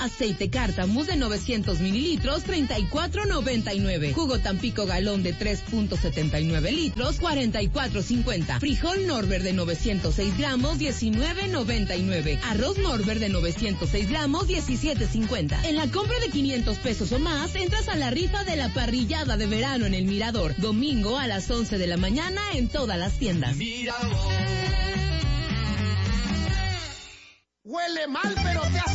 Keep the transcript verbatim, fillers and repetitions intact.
Aceite Cártamus de novecientos mililitros, treinta y cuatro noventa y nueve. Jugo Tampico galón de tres punto setenta y nueve litros, cuarenta y cuatro cincuenta. Frijol Norber de novecientos seis gramos, diecinueve noventa y nueve. Arroz Norber de novecientos seis gramos, diecisiete cincuenta. En la compra de quinientos pesos o más, entras a la rifa de la parrillada de verano en el Mirador. Domingo a las once de la mañana en todas las tiendas. Mirador. Huele mal, pero te hace